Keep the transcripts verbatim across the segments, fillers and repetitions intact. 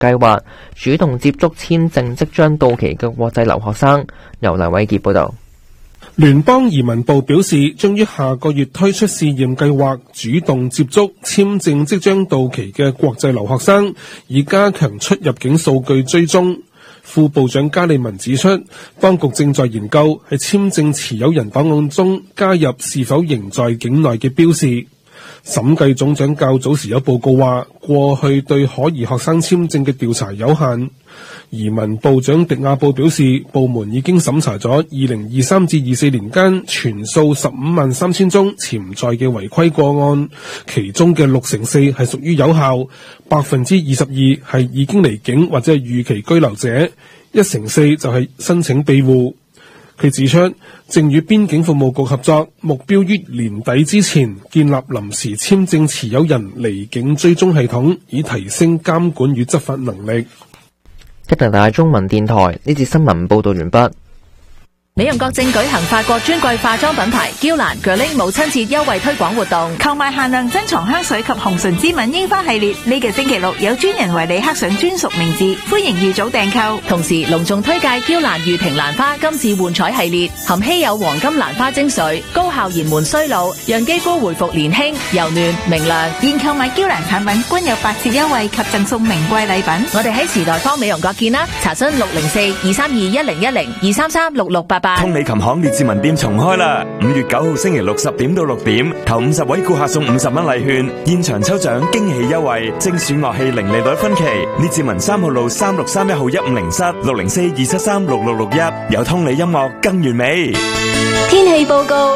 計劃，主動接觸簽證即將到期嘅國際留學生。由黎偉傑報導。 聯邦移民部表示，將於下個月推出試驗計劃，主動接觸簽證即將到期嘅國際留學生，以加強出入境數據追蹤。副部長加利文指出，當局正在研究喺簽證持有人檔案中加入是否仍在境內嘅標示。審計總長較早時有報告話，過去對可疑學生簽證嘅調查有限。移民部長迪亞布表示，部門已經審查咗二零二三至二四年間全數十五萬三千宗潛在嘅違規個案，其中嘅六成四係屬於有效，百分之二十二係已經離境或者係預期居留者，一成四就係申請庇護。佢指出，正與邊境服務局合作，目標於年底之前建立臨時簽證持有人離境追蹤系統，以提升監管與執法能力。 加拿大中文電台呢節新聞報道完畢。 美容國正舉行法國專櫃化妝品牌嬌蘭 Guerlain 母親節優惠推廣活動， 購買限量珍藏香水及紅唇之吻櫻花系列，呢個星期六有專人為你刻上專屬名字，歡迎預早訂購。 同時隆重推介嬌蘭御庭蘭花今次換彩系列，含稀有黃金蘭花精髓，高效延緩衰老，讓肌膚回復年輕柔嫩明亮。 現購買嬌蘭產品均有八折優惠及贈送名貴禮品。 我哋喺時代坊美容國見啦，查詢六零四二三二一零一零二三三六六八八。 通利琴行列治文店重開啦！五月九號星期六十點到六點，頭五十位顧客送五十蚊禮券，現場抽獎驚喜優惠，精選樂器零利率分期。列治文三號路三六三一號一五零室六零四二七三六六六一，有通利音樂更完美。 天氣報告。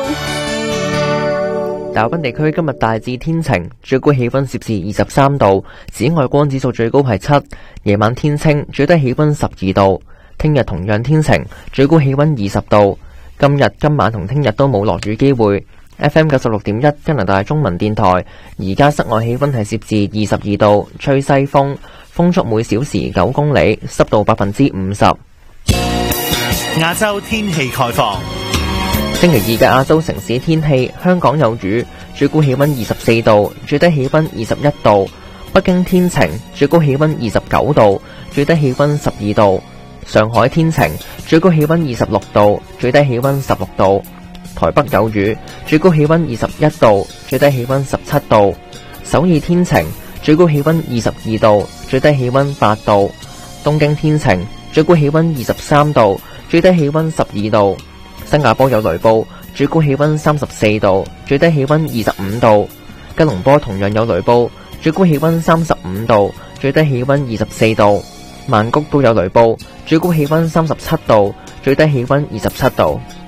大部分地區今日大致天晴，最高氣溫攝氏二十三度，紫外光指數最高係七，夜晚天清，最低氣溫十二度。聽日同樣天晴，最高氣溫二十度。今日、今晚同聽日都冇落雨機會。F M 九十六點一加拿大中文電台，而家室外氣溫係攝氏二十二度，吹西風，風速每小時九公里，濕度百分之五十。 亞洲天氣概況。 星期二嘅亞洲城市天氣，香港有雨，最高氣溫二十四度，最低氣溫二十一度。北京天晴，最高氣溫二十九度，最低氣溫十二度。上海天晴，最高氣溫二十六度，最低氣溫十六度。台北有雨，最高氣溫二十一度，最低氣溫十七度。首爾天晴，最高氣溫二十二度，最低氣溫八度。東京天晴，最高氣溫二十三度，最低氣溫十二度。新加坡有雷暴，最高氣溫三十四度，最低氣溫二十五度。吉隆坡同樣有雷暴，最高氣溫三十五度，最低氣溫二十四度。曼谷都有雷暴，最高氣溫三十七度，最低氣溫二十七度。